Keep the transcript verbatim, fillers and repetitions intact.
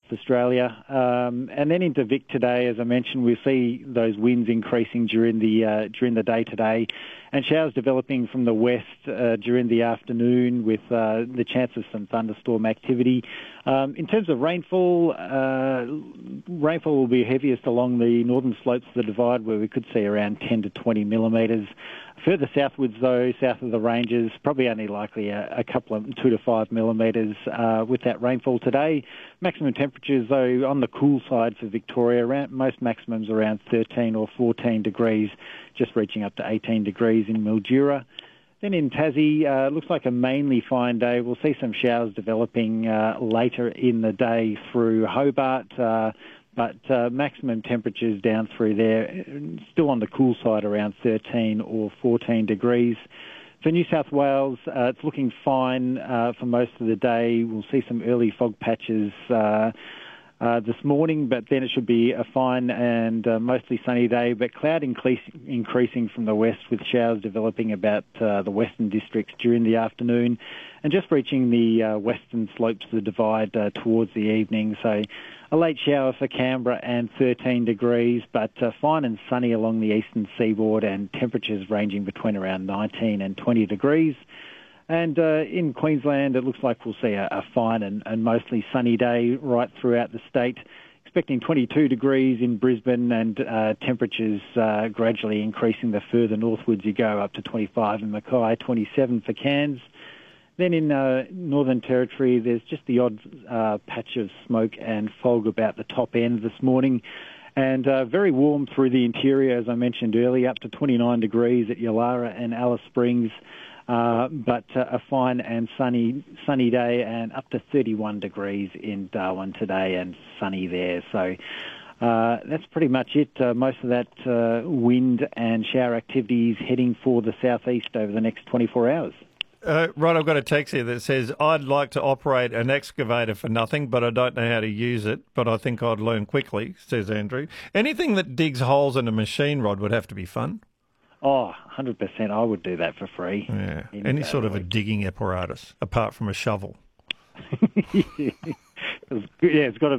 Australia. Um, and then into Vic today, as I mentioned, we see those winds increasing during the uh, during the day today, and showers developing from the west uh, during the afternoon with uh, the chance of some thunderstorm activity. Um, in terms of rainfall, uh, rainfall will be heaviest along the northern slopes of the Divide, where we could see around ten to twenty millimetres. Further southwards, though, south of the ranges, probably only likely a, a couple of two to five millimetres uh, with that rainfall today. Maximum temperatures, though, on the cool side for Victoria, around, most maximums around thirteen or fourteen degrees, just reaching up to eighteen degrees in Mildura. Then in Tassie, uh, looks like a mainly fine day. We'll see some showers developing uh, later in the day through Hobart, uh, but uh, maximum temperatures down through there, still on the cool side, around thirteen or fourteen degrees. For New South Wales, uh, it's looking fine uh, for most of the day. We'll see some early fog patches uh, uh, this morning, but then it should be a fine and uh, mostly sunny day, but cloud increase, increasing from the west with showers developing about uh, the western districts during the afternoon and just reaching the uh, western slopes of the Divide uh, towards the evening. So a late shower for Canberra and thirteen degrees, but uh, fine and sunny along the eastern seaboard and temperatures ranging between around nineteen and twenty degrees. And uh, in Queensland, it looks like we'll see a, a fine and, and mostly sunny day right throughout the state. Expecting twenty-two degrees in Brisbane and uh, temperatures uh, gradually increasing the further northwards you go, up to twenty-five in Mackay, twenty-seven for Cairns. Then in uh, Northern Territory, there's just the odd uh, patch of smoke and fog about the top end this morning. And uh, very warm through the interior, as I mentioned earlier, up to twenty-nine degrees at Yalara and Alice Springs. Uh, but uh, a fine and sunny sunny day, and up to thirty-one degrees in Darwin today and sunny there. So uh, that's pretty much it. Uh, most of that uh, wind and shower activities heading for the southeast over the next twenty-four hours. Uh, right, I've got a text here that says, I'd like to operate an excavator for nothing, but I don't know how to use it, but I think I'd learn quickly, says Andrew. Anything that digs holes in a machine rod would have to be fun. Oh, one hundred percent. I would do that for free. Yeah, any sort of a digging apparatus, apart from a shovel. Yeah, it's got to